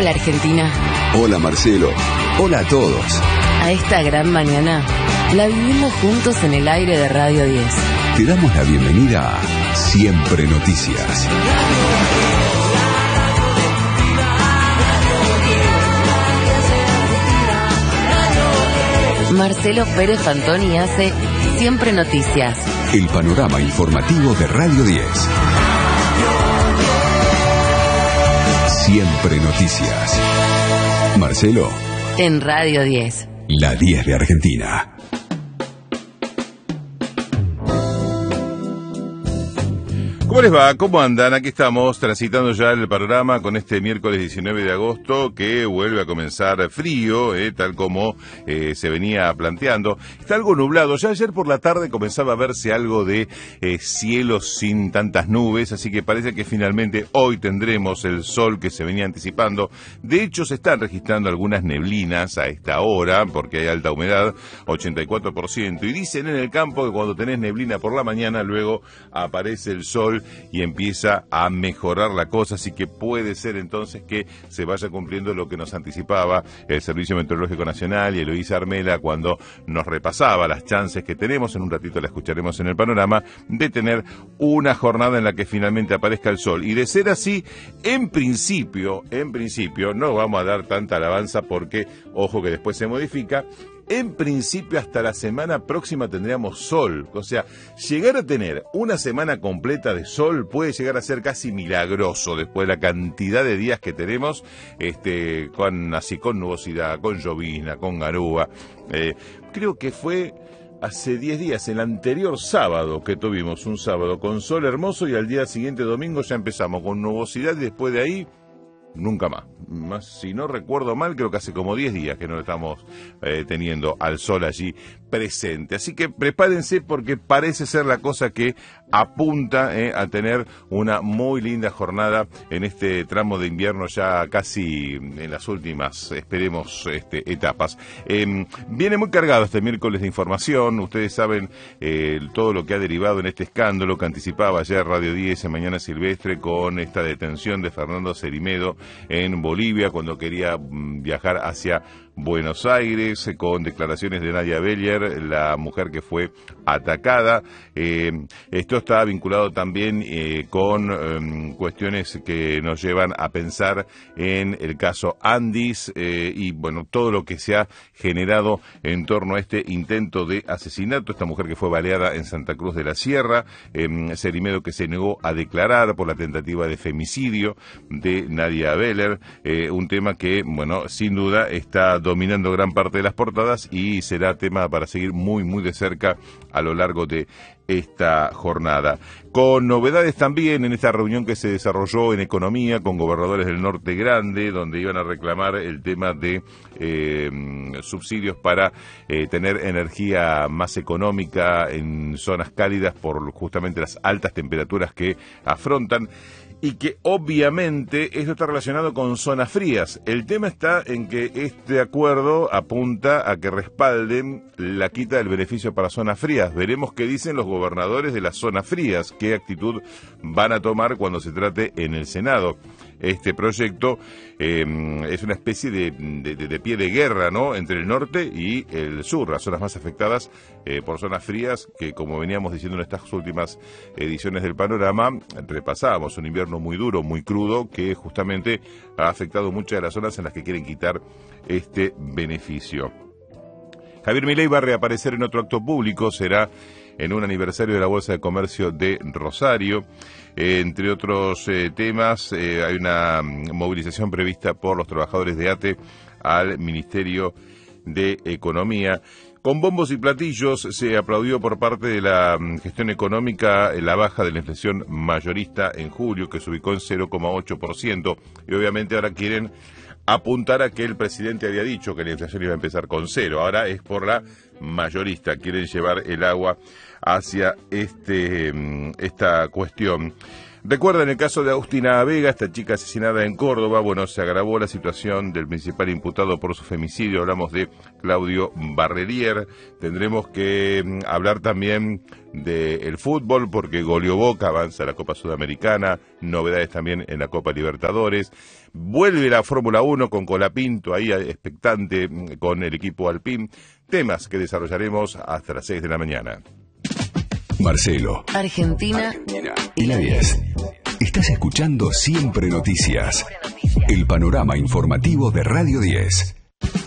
Hola Argentina. Hola Marcelo. Hola a todos. A esta gran mañana la vivimos juntos en el aire de Radio 10. Te damos la bienvenida a Siempre Noticias. Marcelo Pérez Fantoni hace Siempre Noticias. El panorama informativo de Radio 10. Siempre Noticias. Marcelo. En Radio 10. La 10 de Argentina. ¿Cómo les va? ¿Cómo andan? Aquí estamos transitando ya el panorama con este miércoles 19 de agosto que vuelve a comenzar frío, tal como se venía planteando. Está algo nublado. Ya ayer por la tarde comenzaba a verse algo de cielo sin tantas nubes, así que parece que finalmente hoy tendremos el sol que se venía anticipando. De hecho, se están registrando algunas neblinas a esta hora porque hay alta humedad, 84%. Y dicen en el campo que cuando tenés neblina por la mañana, luego aparece el sol y empieza a mejorar la cosa, así que puede ser entonces que se vaya cumpliendo lo que nos anticipaba el Servicio Meteorológico Nacional y Eloísa Armela cuando nos repasaba las chances que tenemos, en un ratito la escucharemos en el panorama, de tener una jornada en la que finalmente aparezca el sol. Y de ser así, en principio, no vamos a dar tanta alabanza porque, ojo que después se modifica. En principio, hasta la semana próxima tendríamos sol. O sea, llegar a tener una semana completa de sol puede llegar a ser casi milagroso después de la cantidad de días que tenemos, con nubosidad, con llovizna, con garúa. Creo que fue hace 10 días, el anterior sábado, que tuvimos un sábado con sol hermoso y al día siguiente, domingo, ya empezamos con nubosidad y después de ahí nunca más. Si no recuerdo mal, creo que hace como 10 días que no estamos teniendo al sol allí presente. Así que prepárense porque parece ser la cosa que apunta a tener una muy linda jornada en este tramo de invierno ya casi en las últimas, esperemos, etapas. Viene muy cargado este miércoles de información. Ustedes saben todo lo que ha derivado en este escándalo que anticipaba ayer Radio 10 en Mañana Silvestre con esta detención de Fernando Cerimedo en Bolivia cuando quería viajar hacia Buenos Aires, con declaraciones de Nadia Beller, la mujer que fue atacada. Esto está vinculado también con cuestiones que nos llevan a pensar en el caso Andis y bueno, todo lo que se ha generado en torno a este intento de asesinato. Esta mujer que fue baleada en Santa Cruz de la Sierra, Cerimedo que se negó a declarar por la tentativa de femicidio de Nadia Beller, un tema que, bueno, sin duda está dominando gran parte de las portadas y será tema para seguir muy, muy de cerca a lo largo de esta jornada. Con novedades también en esta reunión que se desarrolló en Economía con gobernadores del Norte Grande, donde iban a reclamar el tema de subsidios para tener energía más económica en zonas cálidas por justamente las altas temperaturas que afrontan. Y que obviamente esto está relacionado con zonas frías. El tema está en que este acuerdo apunta a que respalden la quita del beneficio para zonas frías. Veremos qué dicen los gobernadores de las zonas frías, qué actitud van a tomar cuando se trate en el Senado. Este proyecto es una especie de pie de guerra, ¿no?, entre el norte y el sur, las zonas más afectadas por zonas frías, que como veníamos diciendo en estas últimas ediciones del panorama, repasábamos un invierno muy duro, muy crudo, que justamente ha afectado muchas de las zonas en las que quieren quitar este beneficio. Javier Milei va a reaparecer en otro acto público, será en un aniversario de la Bolsa de Comercio de Rosario. Entre otros temas, hay una movilización prevista por los trabajadores de ATE al Ministerio de Economía. Con bombos y platillos se aplaudió por parte de la gestión económica la baja de la inflación mayorista en julio, que se ubicó en 0,8%, y obviamente ahora quieren apuntar a que el presidente había dicho que la inflación iba a empezar con 0, ahora es por la mayorista, quieren llevar el agua hacia esta cuestión. Recuerden el caso de Agustina Vega, esta chica asesinada en Córdoba. Bueno, se agravó la situación del principal imputado por su femicidio. Hablamos de Claudio Barrerier. Tendremos que hablar también del fútbol, porque goleó Boca, avanza a la Copa Sudamericana, novedades también en la Copa Libertadores. Vuelve la Fórmula 1 con Colapinto ahí expectante con el equipo Alpine. Temas que desarrollaremos hasta las 6 de la mañana. Marcelo, Argentina y la 10. Estás escuchando Siempre Noticias, el panorama informativo de Radio 10.